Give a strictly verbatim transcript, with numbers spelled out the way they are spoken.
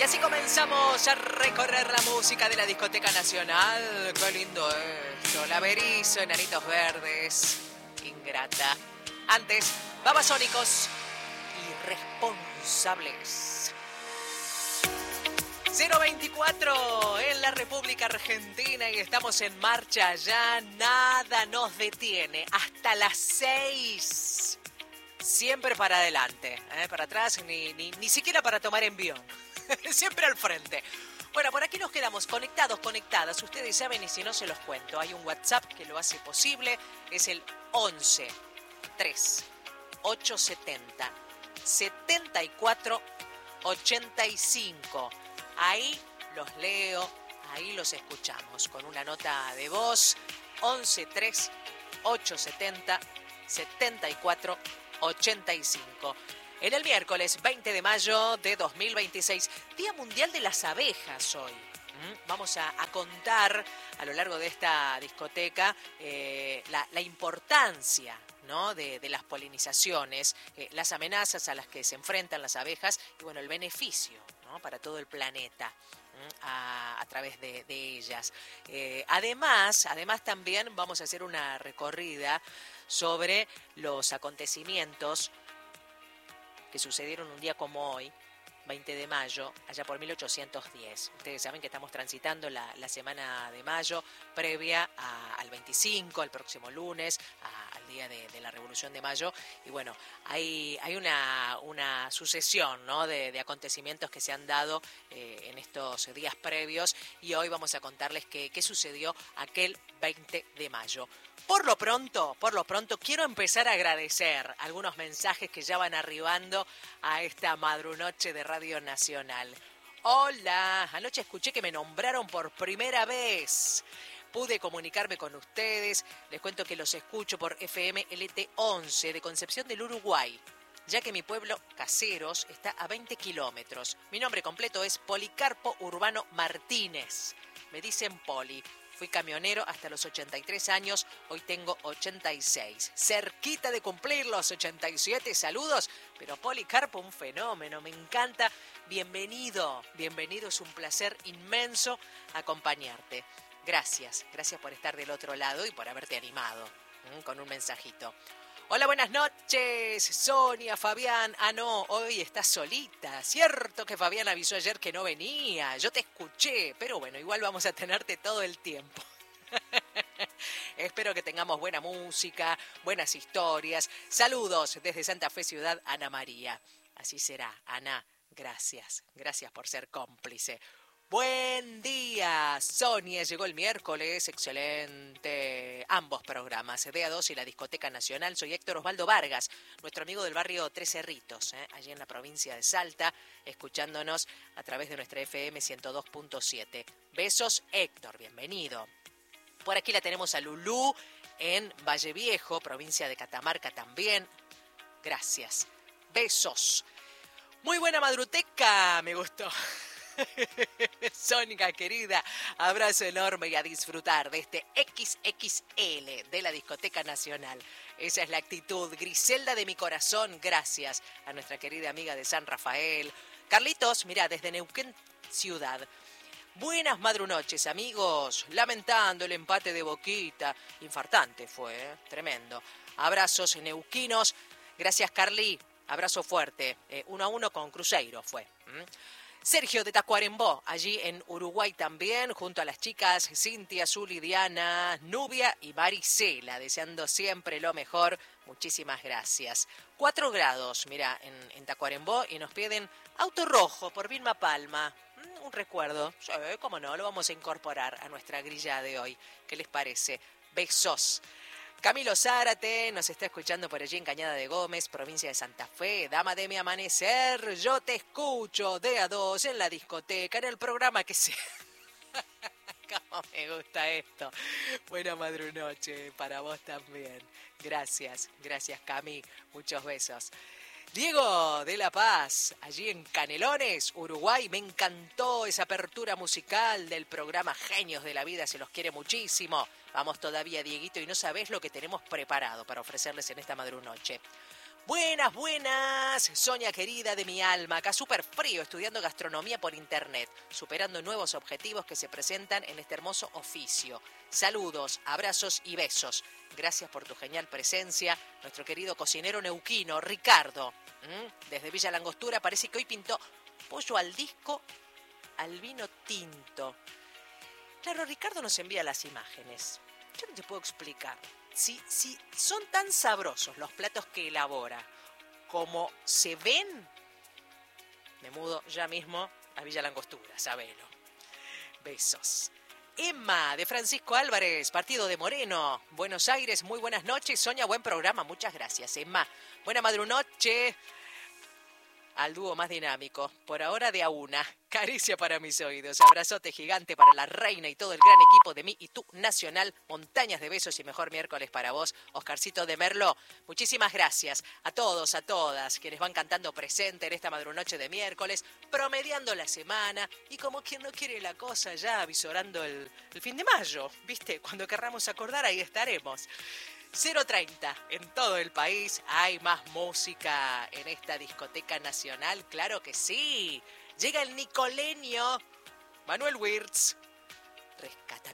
Y así comenzamos a recorrer la música de la Discoteca Nacional. Qué lindo esto. La Berizo, Enanitos Verdes, Ingrata. Antes, Babasónicos, Irresponsables. cero veinticuatro en la República Argentina y estamos en marcha ya. Nada nos detiene. Hasta las seis. Siempre para adelante. ¿eh? Para atrás, ni, ni, ni siquiera para tomar envión. Siempre al frente. Bueno, por aquí nos quedamos conectados, conectadas. Ustedes saben y si no se los cuento. Hay un WhatsApp que lo hace posible. Es el once tres ocho setenta setenta y cuatro ochenta y cinco. Ahí los leo, ahí los escuchamos con una nota de voz. once tres ocho setenta setenta y cuatro ochenta y cinco. En el miércoles veinte de mayo de dos mil veintiséis, Día Mundial de las Abejas hoy. ¿Mm? Vamos a, a contar a lo largo de esta discoteca eh, la, la importancia, ¿no? de, de las polinizaciones, eh, las amenazas a las que se enfrentan las abejas y bueno, el beneficio, ¿no? para todo el planeta. A, a través de, de ellas. Eh, además, además también vamos a hacer una recorrida sobre los acontecimientos que sucedieron un día como hoy, veinte de mayo, allá por mil ochocientos diez. Ustedes saben que estamos transitando la, la semana de mayo previa a, al veinticinco, el próximo lunes, a, al día de, de la Revolución de Mayo. Y bueno, hay, hay una, una sucesión, ¿no? de, de acontecimientos que se han dado eh, en estos días previos y hoy vamos a contarles qué, qué sucedió aquel veinte de mayo. Por lo pronto, por lo pronto, quiero empezar a agradecer algunos mensajes que ya van arribando a esta madrunoche de Radio Nacional. Hola, anoche escuché que me nombraron por primera vez. Pude comunicarme con ustedes. Les cuento que los escucho por F M L T once de Concepción del Uruguay, ya que mi pueblo, Caseros, está a veinte kilómetros. Mi nombre completo es Policarpo Urbano Martínez. Me dicen Poli. Fui camionero hasta los ochenta y tres años, hoy tengo ochenta y seis. Cerquita de cumplir los ochenta y siete, saludos. Pero Policarpo, un fenómeno, me encanta. Bienvenido, bienvenido, es un placer inmenso acompañarte. Gracias, gracias por estar del otro lado y por haberte animado ¿m? con un mensajito. Hola, buenas noches, Sonia, Fabián. Ah, no, hoy estás solita. Cierto que Fabián avisó ayer que no venía. Yo te escuché, pero bueno, igual vamos a tenerte todo el tiempo. Espero que tengamos buena música, buenas historias. Saludos desde Santa Fe, Ciudad, Ana María. Así será, Ana, gracias. Gracias por ser cómplice. Buen día, Sonia, llegó el miércoles, excelente, ambos programas, D A dos y la Discoteca Nacional. Soy Héctor Osvaldo Vargas, nuestro amigo del barrio Tres Cerritos, ¿eh? allí en la provincia de Salta, escuchándonos a través de nuestra F M ciento dos punto siete. Besos, Héctor, bienvenido. Por aquí la tenemos a Lulú en Valle Viejo, provincia de Catamarca también. Gracias, besos. Muy buena madruteca, me gustó. Sónica querida, abrazo enorme y a disfrutar de este equis equis ele de la Discoteca Nacional. Esa es la actitud. Griselda de mi corazón, gracias a nuestra querida amiga de San Rafael. Carlitos, mira, desde Neuquén Ciudad. Buenas madrunoches, amigos. Lamentando el empate de Boquita. Infartante fue, ¿eh? Tremendo. Abrazos neuquinos. Gracias, Carly. Abrazo fuerte. Eh, uno a uno con Cruzeiro fue. ¿Mm? Sergio de Tacuarembó, allí en Uruguay también, junto a las chicas Cintia, Zuli, Diana, Nubia y Maricela, deseando siempre lo mejor. Muchísimas gracias. Cuatro grados, mira, en, en Tacuarembó y nos piden Auto Rojo por Vilma Palma. Mm, un recuerdo. Sí, cómo no, lo vamos a incorporar a nuestra grilla de hoy. ¿Qué les parece? Besos. Camilo Zárate nos está escuchando por allí en Cañada de Gómez, provincia de Santa Fe. Dama de mi amanecer, yo te escucho de a dos en la discoteca, en el programa que sea. Cómo me gusta esto. Buena madrunoche para vos también. Gracias, gracias Cami. Muchos besos. Diego de La Paz, allí en Canelones, Uruguay. Me encantó esa apertura musical del programa Genios de la Vida, se los quiere muchísimo. Vamos todavía, Dieguito, y no sabés lo que tenemos preparado para ofrecerles en esta madrunoche. Buenas, buenas, Sonia querida de mi alma, acá súper frío estudiando gastronomía por internet, superando nuevos objetivos que se presentan en este hermoso oficio. Saludos, abrazos y besos. Gracias por tu genial presencia, nuestro querido cocinero neuquino, Ricardo. ¿Mm? Desde Villa Langostura parece que hoy pintó pollo al disco al vino tinto. Claro, Ricardo nos envía las imágenes. Yo no te puedo explicar. Si, si son tan sabrosos los platos que elabora como se ven, me mudo ya mismo a Villa Langostura, sabelo. Besos. Emma, de Francisco Álvarez, partido de Moreno, Buenos Aires, muy buenas noches. Sonia, buen programa, muchas gracias, Emma. Buena madrunoche al dúo más dinámico, por ahora de a una. Caricia para mis oídos, abrazote gigante para la reina y todo el gran equipo de mí y tú nacional. Montañas de besos y mejor miércoles para vos, Oscarcito de Merlo. Muchísimas gracias a todos, a todas, quienes van cantando presente en esta madrunoche de miércoles, promediando la semana y como quien no quiere la cosa ya avisorando el, el fin de mayo, ¿viste? Cuando querramos acordar ahí estaremos. cero treinta en todo el país. ¿Hay más música en esta discoteca nacional? Claro que sí. Llega el nicoleño Manuel Wirtz. Rescata